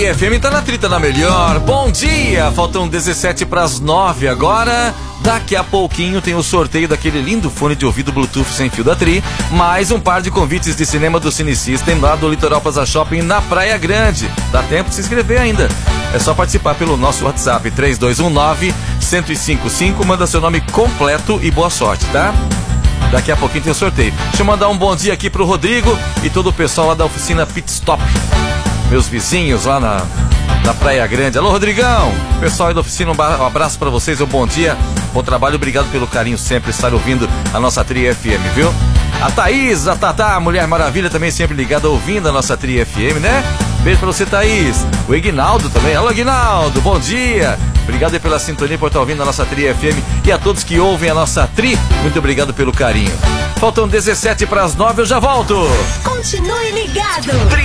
Tri FM tá na trita na melhor. Bom dia, faltam 17 para as 9 agora. Daqui a pouquinho tem o sorteio daquele lindo fone de ouvido Bluetooth sem fio da Tri, mais um par de convites de cinema do Cine System lá do Litoral Plaza Shopping na Praia Grande. Dá tempo de se inscrever ainda. É só participar pelo nosso WhatsApp 3219-1055, manda seu nome completo e boa sorte, tá? Daqui a pouquinho tem o sorteio. Deixa eu mandar um bom dia aqui pro Rodrigo e todo o pessoal lá da oficina Pit Stop. Meus vizinhos lá na Praia Grande. Alô, Rodrigão! Pessoal aí da oficina, um abraço pra vocês, um bom dia, bom trabalho, obrigado pelo carinho sempre, estar ouvindo a nossa Tri FM, viu? A Thaís, a Tatá, a Mulher Maravilha também sempre ligada, ouvindo a nossa Tri FM, né? Beijo pra você, Thaís. O Ignaldo também. Alô, Ignaldo, bom dia. Obrigado aí pela sintonia, por estar ouvindo a nossa Tri FM. E a todos que ouvem a nossa Tri, muito obrigado pelo carinho. Faltam 17 para as 9, eu já volto. Continue ligado. Tri